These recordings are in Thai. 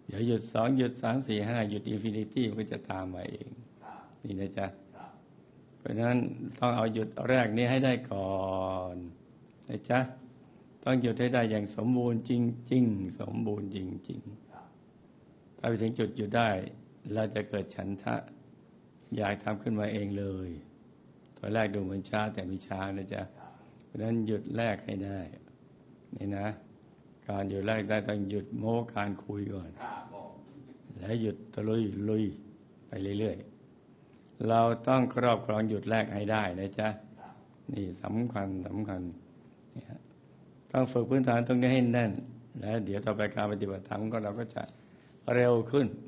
เดี๋ยวหยุด2หยุด3 4 5หยุดอินฟินิตี้มันก็จะตามมาเองนี่นะจ๊ะเพราะฉะนั้นต้องเอาหยุดแรกนี้ให้ได้ก่อนนะจ๊ะต้องหยุดให้ได้อย่างสมบูรณ์จริงๆสมบูรณ์จริงๆถ้าไปถึงจุดหยุดได้เราจะเกิดฉันทะอยากทำขึ้นมาเองเลยตอนแรกดูเหมือนช้าแต่ไม่ช้านะจ๊ะเพราะฉะนั้นหยุดแรกให้ได้นี่นะการหยุดแรกได้ต้องหยุดโม้การคุยก่อนแล้วหยุดตะลุยไปเรื่อยๆเราต้องครอบครองหยุดแรกให้ได้นะจ๊ะนี่สำคัญต้องฝึกพื้นฐานตรงนี้ให้แน่นแล้วเดี๋ยวต่อไปการปฏิบัติธรรมก็เราก็จะเร็วขึ้น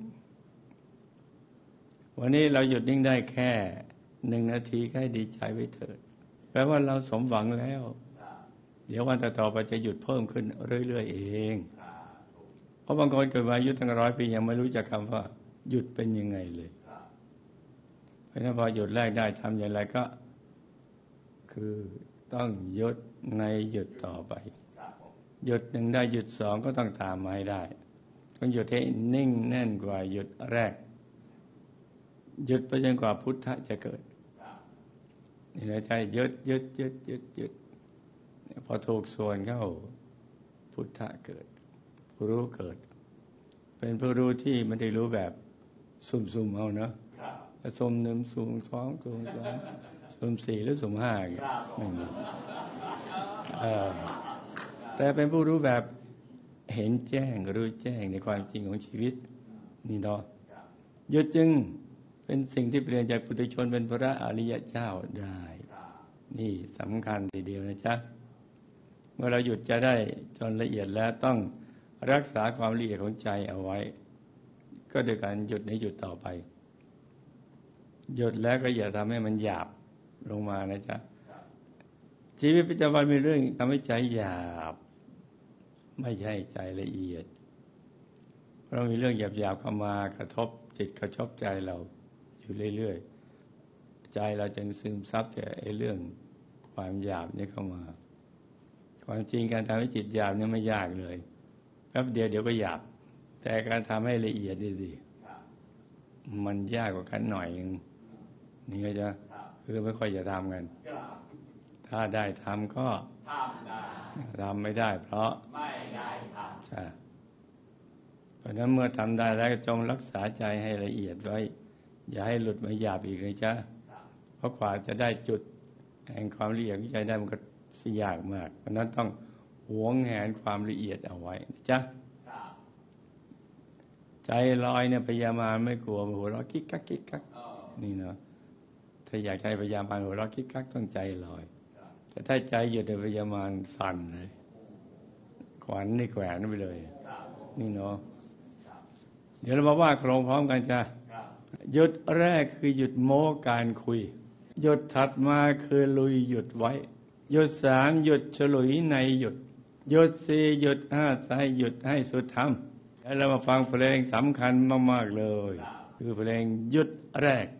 วันนี้เราหยุดนิ่งได้แค่1 นาทีให้ดีใจไว้เถิดแปลว่าเราสมหวังแล้วเดี๋ยววันต่อไปจะหยุดเพิ่มขึ้นเรื่อยๆเองเพราะบางคนเกิดมาอายุตั้ง100 ปียังไม่รู้จักคำว่าหยุดเป็นยังไงเลยเพราะฉะนั้นพอหยุดแรกได้ทำอย่างไรก็คือต้องหยุดในหยุดต่อไปหยุด1ได้หยุด2ก็ต้องตามมาให้ได้ต้องหยุดให้นิ่งแน่นกว่าหยุดแรกหยุดไปจนกว่าพุทธะจะเกิดนี่นะใจหยุดพอถูกส่วนเข้าพุทธะเกิดผู้รู้เกิดเป็นผู้รู้ที่ไม่ได้รู้แบบสุ่มๆเอาเนาะสุ่ม1สุ่ม2สุ่ม3สุ่ม4หรือสุ่ม5อย่างเงี้ยแต่เป็นผู้รู้แบบเห็นแจ้งรู้แจ้งในความจริงของชีวิตนี่เนาะหยุดจึงเป็นสิ่งที่เปลี่ยนจากปุถุชนเป็นพระอริยเจ้าได้นี่สำคัญทีเดียวนะจ๊ะเมื่อเราหยุดจะได้จนละเอียดแล้วต้องรักษาความละเอียดของใจเอาไว้ก็โดยการหยุดในหยุดต่อไปหยุดแล้วก็อย่าทำให้มันหยาบลงมานะจ๊ะชีวิตประจำวันมีเรื่องทำให้ใจหยาบไม่ใช่ใจละเอียดเรามีเรื่องหยาบๆเข้ามากระทบจิตกระทบใจเราอยู่เรื่อยๆใจเราจึงซึมซับแต่เรื่องความหยาบนี้เข้ามาความจริงการทำให้จิตหยาบนี่ไม่ยากเลยแป๊บเดียวก็หยาบแต่การทำให้ละเอียดนี่สิมันยากกว่ากันหน่อยนึงนี่ก็จะคือไม่ค่อยจะทำกันถ้าได้ทำก็ทำไม่ได้เพราะไม่ได้ทำใช่เพราะนั้นเมื่อทำได้แล้วจงรักษาใจให้ละเอียดไว้อย่าให้หลุดมาหยาบอีกเลยจ้ะเพราะกว่าจะได้จุดแห่งความละเอียดของใจได้มันก็ยากมากเพราะนั้นต้องหวงแหนความละเอียดเอาไว้นะจ๊ะใจลอยเนี่ยพยามารไม่กลัวหัวเราะกิ๊กกักกิ๊กกักนี่เนาะถ้าอยากใจพยามารหัวเราะกิ๊กกักต้องใจลอยแต่ถ้าใจหยุดในพยามารสั่นเลยขวัญนี่แขวนไปเลยนี่เนาะเดี๋ยวเรามาว่าโครงพร้อมกันจ้ะหยุดแรกคือหยุดโม้การคุยหยุดถัดมาคือลุยหยุดไว้หยุด3หยุดฉลุยในหยุดหยุด4หยุด5ใส่หยุดให้สุดธรรมแล้วเรามาฟังเพลงสำคัญมากๆเลยคือเพลงหยุดแรก